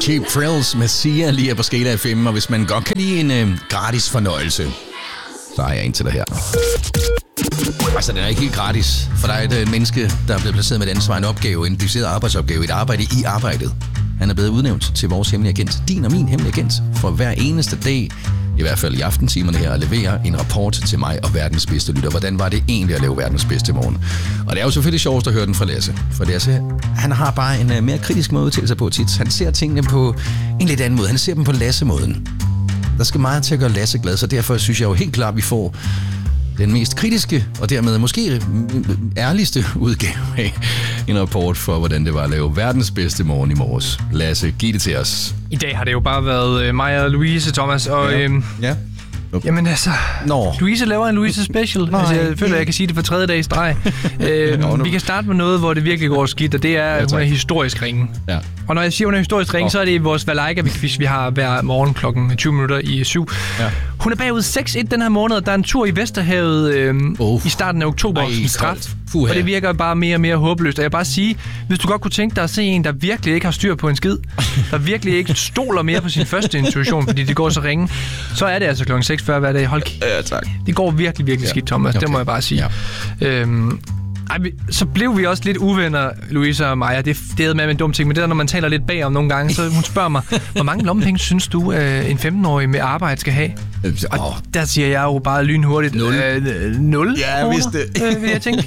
Cheap Thrills med Sia lige på skala af 5, og hvis man godt kan lide en gratis fornøjelse, så har jeg en til dig her. Altså, den er ikke helt gratis, for der er et menneske, der er blevet placeret med et ansvar, en opgave, en decideret arbejdsopgave, et arbejde i arbejdet. Han er blevet udnævnt til vores hemmelige agent, din og min hemmelige agent, for hver eneste dag, i hvert fald i aftentimerne her, at levere en rapport til mig og verdens bedste lytter. Hvordan var det egentlig at lave verdens bedste morgen? Og det er jo selvfølgelig sjovest at høre den fra Lasse. For Lasse, han har bare en mere kritisk måde til sig på tit. Han ser tingene på en lidt anden måde. Han ser dem på Lasse-måden. Der skal meget til at gøre Lasse glad, så derfor synes jeg jo helt klart, at vi får den mest kritiske, og dermed måske ærligste udgave af en rapport for, hvordan det var at lave verdens bedste morgen i morges. Lasse, giv det til os. I dag har det jo bare været mig og Louise, Thomas, og ja. Jamen altså, Louise laver en Louise special. Altså, jeg føler, jeg kan sige det for 3. dag i streg. Vi kan starte med noget, hvor det virkelig går skidt, og det er, at hun er historisk ringe. Ja. Og når jeg siger, hun er historisk ringe, så er det vores Valaika-quiz, vi har hver morgen klokken 20 minutter i 7. Ja. Hun er bagud 6-1 den her måned, og der er en tur i Vesterhavet i starten af oktober som straf. Og det virker bare mere og mere håbløst. Og jeg vil bare sige, hvis du godt kunne tænke dig at se en, der virkelig ikke har styr på en skid, der virkelig ikke stoler mere på sin første intuition, fordi det går så ringe, så er det altså klokken 6:40 hver dag. Hold kæft. Ja, tak. Det går virkelig, virkelig skidt, Thomas. Okay. Det må jeg bare sige. Ja. Så blev vi også lidt uvenner, Louise og mig, og det er med en dum ting, men det er, når man taler lidt bagom nogle gange, så hun spørger mig, hvor mange lommepenge synes du, en 15-årig med arbejde skal have? Og der siger jeg jo bare lynhurtigt, 0 ja, jeg vidste det. Vil jeg tænke.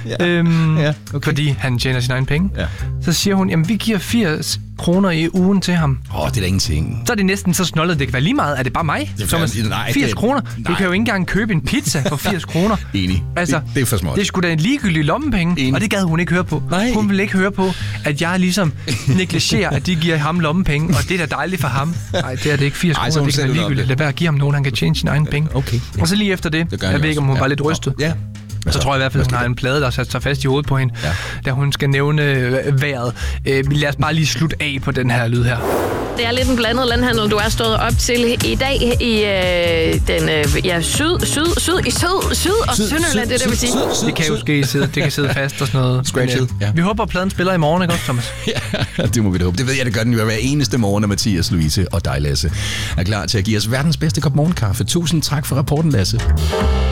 Okay. Fordi han tjener sine egne penge. Ja. Så siger hun, jamen vi giver 80 kroner i ugen til ham. Det er da ingenting. Så er det næsten så snollet, det kan være lige meget. Er det bare mig? 80 kroner? Du kan jo ikke engang købe en pizza for 80 kroner. Enig. Altså, det er for småt. Det er sgu da en ligegyldig lommepenge. Enig. Og det gad hun ikke høre på. Nej. Hun ville ikke høre på, at jeg ligesom negligerer, at de giver ham lommepenge, og det er da dejligt for ham. Nej, det er det ikke. 80 kroner, det kan være ligegyldigt. Lad være at give ham nogen, han kan tjene sine egne penge. Okay. Og så lige efter det, jeg ved ikke, om hun var lidt rystet. Ja. Så tror jeg i hvert fald, at hun har en plade, der har sat sig fast i hovedet på hende, da hun skal nævne vejret. Lad os bare lige slutte af på den her lyd her. Det er lidt en blandet landhandel, du er stået op til i dag i syd og Sønderjylland, det vil sige. Det kan jo ske, det kan sidde fast og sådan noget. Scratchet. Vi håber, at pladen spiller i morgen, ikke også, Thomas? Ja, det må vi da håbe. Det ved jeg, det gør den jo hver eneste morgen, når Mathias, Louise og dig, Lasse, er klar til at give os verdens bedste kop morgenkaffe. Tusind tak for rapporten, Lasse.